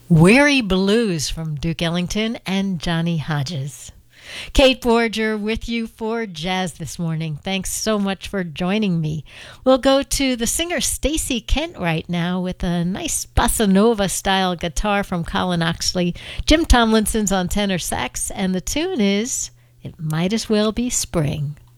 Weary Blues from Duke Ellington and Johnny Hodges. Kate Borger with you for Jazz this morning. Thanks so much for joining me. We'll go to the singer Stacey Kent right now with a nice bossa nova style guitar from Colin Oxley. Jim Tomlinson's on tenor sax, and the tune is It Might As Well Be Spring.